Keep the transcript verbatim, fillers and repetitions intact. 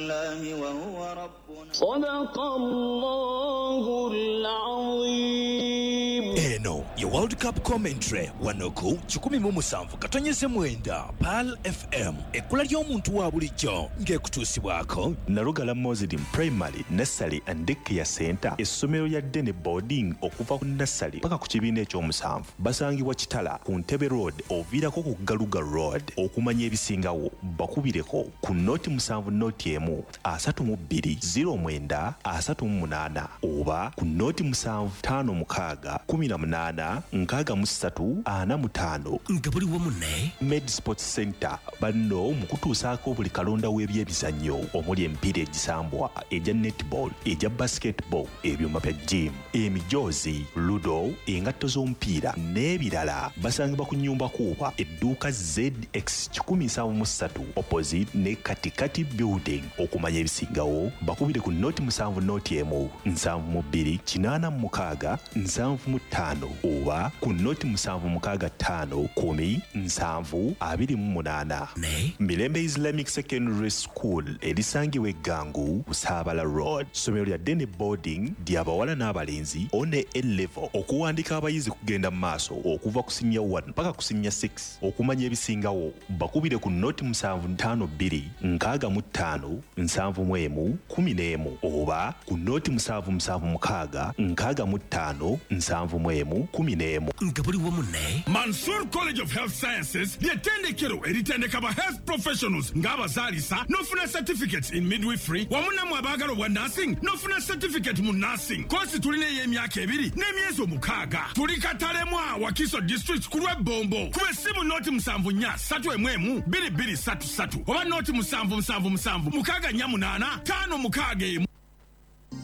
الله وهو ربنا. صدق الله العظيم. Eno ya World Cup commentary wanoku chikumi mu musanvu katonyeze mwenda Pal F M ekula ly'omuntu wa bulijjo ng'ekutuusibwako Narugala Muslim Primary Nursery and Daycare Center essomero lya Dene Boarding okuva ku nursery paka ku kibiina eky'omusanvu basangibwa Kitala ku Ntebe Road oviirako ku Galuga Road okumanya ebisingawo bakubireko ku noti musanvu noti emu asatu mu bbiri zero mwenda asatu mu munaana oba ku noti musanvu ttaano mukaaga kumi na munaana nkaaga mu ssatu ana mu ttaano nga buli wamu ne Med Sports Center banno mu kutuusaako buli kalonda w'ebyemizannyo omuli emipiira egisambwa egya netball egya basketball ebyuma bya gym emijoozi ludo engatto z'omupiira n'ebirala basangibwa ku nnyumba kuuba edduuka Z X one seven three opposite ne Katikati building okumanya ebisingawo bakubire ku noti musanvu noti emu nsanvu mu bbiri kinaana mu mukaaga nsanvu mu ttaano oba ku noti musanvu mukaaga ttaano kumi nsanvu abiri mu munaana ne Mirembe Islamic Secondary School erisangibwa Eggangu Busaabala Road somero lya Dene Boarding ly'abawala n'abalenzi one A-level okuwandika abayizi kugenda mu maaso okuva ku senior one mpaka ku senior six okumanya ebisingawo bakubire ku noti musanvu ttaano bbiri nkaaga mu ttaano nsanvu mu emu kumi n'emu oba ku noti musanvu musanvu mukaaga nkaaga mu ttaano nsanvu mu emu kumi n'emu nga buli wamu ne Mansour College of Health Sciences ly'ettendekero eritendeka ba health professionals ng'abazaalisa n'ofuna certificates in midwifery wamu nammwe abaagala obwa nursing n'ofuna certificate mu nursing kosi tulina ey'emyaka ebiri n'emyezi omukaaga tuli Katalema Wakiso district ku lw'ebbombo kuba essimu noti musanvu nnya ssatu emu emu bbiri bbiri ssatu ssatu oba noti musanvu musanvu musanvu mukaaga nnya munaana ttaano mukaaga emu